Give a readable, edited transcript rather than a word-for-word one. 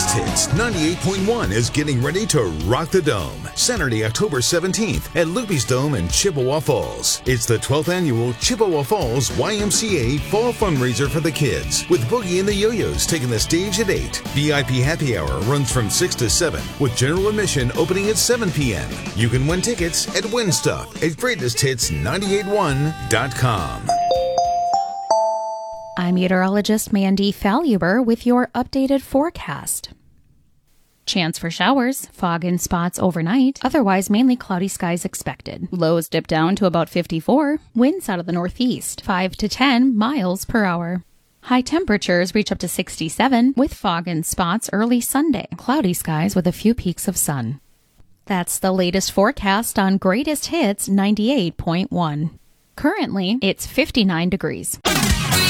Greatest Hits 98.1 is getting ready to rock the Dome. Saturday, October 17th at Luby's Dome in Chippewa Falls. It's the 12th annual Chippewa Falls YMCA Fall Fundraiser for the kids, with Boogie and the Yo-Yos taking the stage at 8. VIP happy hour runs from 6 to 7, with general admission opening at 7 p.m. You can win tickets at WinStuff at GreatestHits981.com. I'm meteorologist Mandy Faluber with your updated forecast. Chance for showers, fog and spots overnight, otherwise mainly cloudy skies expected. Lows dip down to about 54, winds out of the northeast, 5 to 10 miles per hour. High temperatures reach up to 67 with fog and spots early Sunday, cloudy skies with a few peaks of sun. That's the latest forecast on Greatest Hits 98.1. Currently, it's 59 degrees.